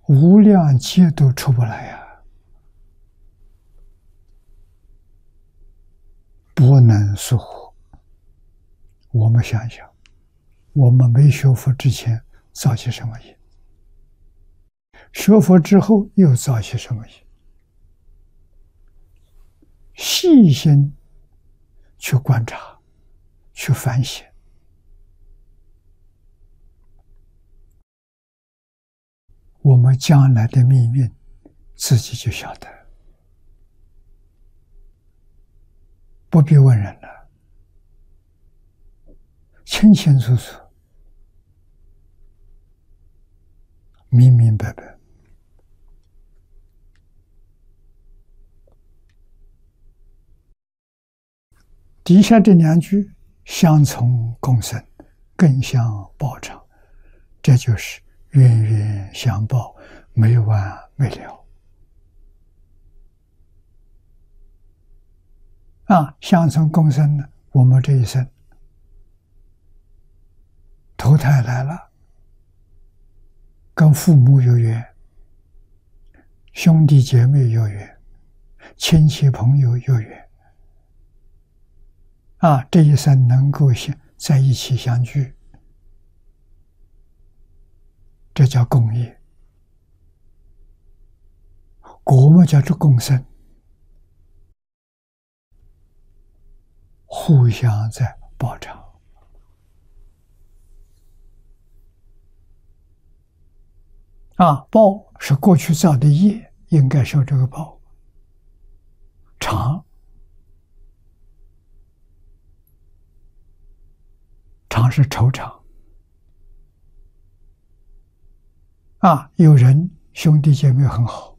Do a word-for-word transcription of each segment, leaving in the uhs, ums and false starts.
无量劫都出不来呀，不能疏忽。我们想想，我们没学佛之前造些什么业？学佛之后又造些什么业？细心去观察，去反省，我们将来的命运自己就晓得，不必问人了，清清楚楚，明明白白。底下这两句相从共生，更相报偿，这就是冤冤相报，没完没了。啊，相从共生呢，我们这一生投胎来了，跟父母有缘，兄弟姐妹有缘，亲戚朋友有缘。啊，这一生能够在一起相聚，这叫共业。果嘛叫做共生，互相在报偿。啊，报是过去造的业，应该受这个报。偿偿是酬偿。啊，有人兄弟姐妹很好，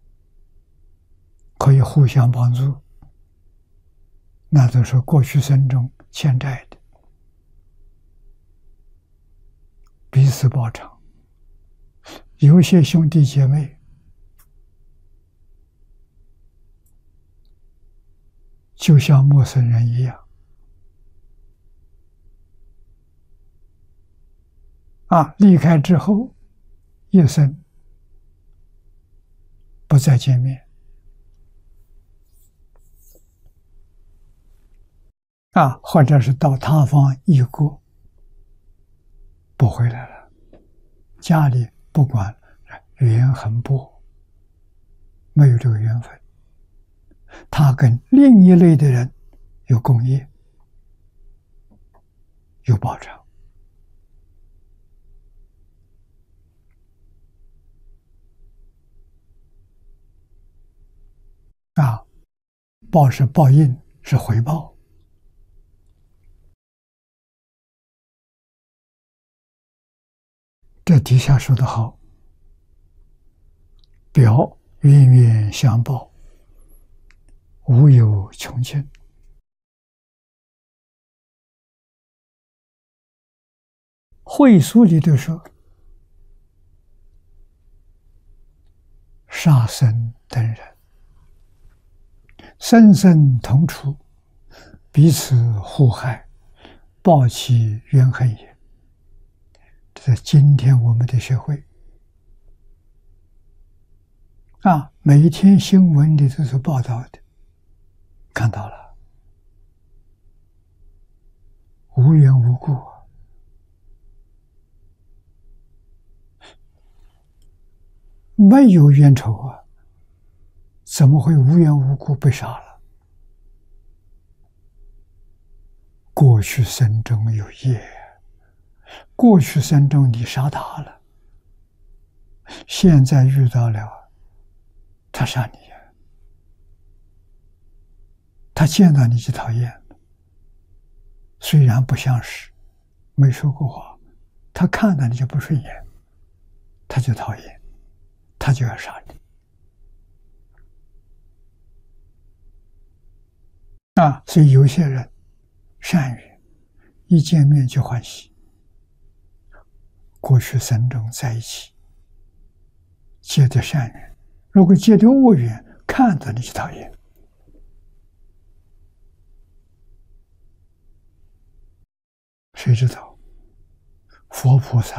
可以互相帮助，那都是过去生中欠债的，彼此报偿。有些兄弟姐妹就像陌生人一样，啊，离开之后一生不再见面，啊，或者是到他方异国不回来了，家里不管缘很薄，没有这个缘分，他跟另一类的人有共业，有报偿。啊，报是报应，是回报。这底下说得好，表冤冤相报，无有穷尽。会书里头说，杀生等人，生生同处，彼此互害，报其冤恨也。这是今天我们的社会啊，每一天新闻里都是报道的，看到了，无缘无故，没有冤仇啊，怎么会无缘无故被杀了？过去生中有业，过去生中你杀他了，现在遇到了他杀你，他见到你就讨厌，虽然不相识，没说过话，他看到你就不顺眼，他就讨厌，他就要杀你。啊，所以有些人善缘，一见面就欢喜，过去生中在一起结的善缘，如果结的恶缘，看到你就讨厌。谁知道佛菩萨